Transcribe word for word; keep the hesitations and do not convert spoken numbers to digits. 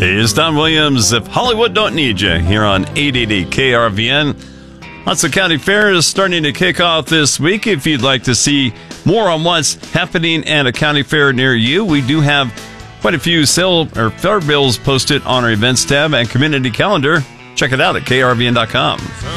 Hey, it's Don Williams. If Hollywood don't need you, here on eight eighty K R V N. Lots of county fairs starting to kick off this week. If you'd like to see more on what's happening at a county fair near you, we do have quite a few sale or fair bills posted on our events tab and community calendar. Check it out at K R V N dot com.